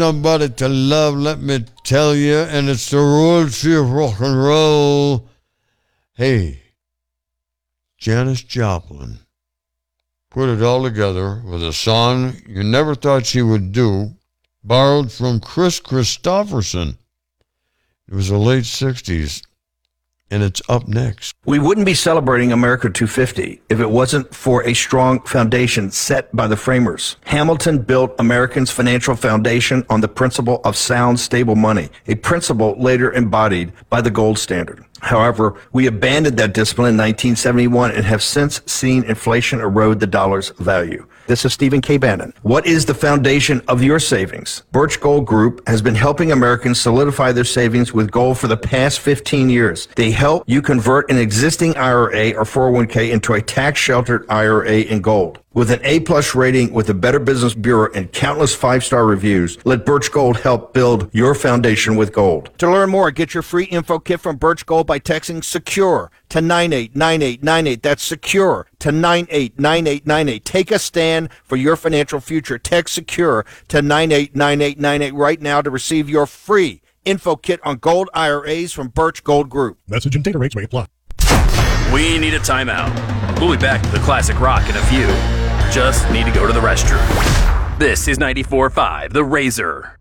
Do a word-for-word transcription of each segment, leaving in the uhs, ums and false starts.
Nobody to love, let me tell you, and it's the royalty of rock and roll. Hey, Janis Joplin put it all together with a song you never thought she would do, borrowed from Chris Christopherson. It was the late sixties, and it's up next. We wouldn't be celebrating America two fifty if it wasn't for a strong foundation set by the framers. Hamilton built Americans' financial foundation on the principle of sound, stable money, a principle later embodied by the gold standard. However, we abandoned that discipline in nineteen seventy-one and have since seen inflation erode the dollar's value. This is Stephen K. Bannon. What is the foundation of your savings? Birch Gold Group has been helping Americans solidify their savings with gold for the past fifteen years. They help you convert an existing I R A or four oh one k into a tax-sheltered I R A in gold. With an A-plus rating with the Better Business Bureau and countless five-star reviews, let Birch Gold help build your foundation with gold. To learn more, get your free info kit from Birch Gold by texting SECURE to nine eight nine eight nine eight. That's SECURE to nine eight nine eight nine eight. Take a stand for your financial future. Text SECURE to nine eight nine eight nine eight right now to receive your free info kit on gold I R As from Birch Gold Group. Message and data rates may apply. We need a timeout. We'll be back to the classic rock in a few. Just need to go to the restroom. This is ninety-four point five, The Razor.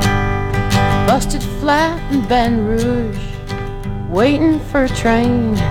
Busted flat in Baton Rouge, waiting for a train.